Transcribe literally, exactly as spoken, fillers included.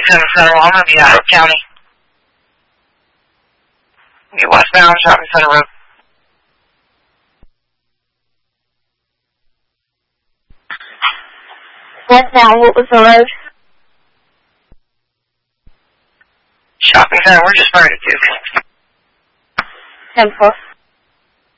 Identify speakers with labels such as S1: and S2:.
S1: Center Federal. I'm going to be out of county. Get westbound Shopping Center Road.
S2: Westbound, what was the road?
S1: Shopping Center, we're just married to two.
S2: ten four.